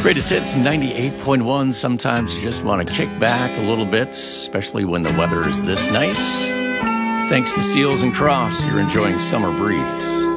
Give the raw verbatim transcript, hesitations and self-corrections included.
Greatest Hits ninety-eight point one. Sometimes you just want to kick back a little bit, especially when the weather is this nice. Thanks to Seals and Crofts, you're enjoying Summer Breeze.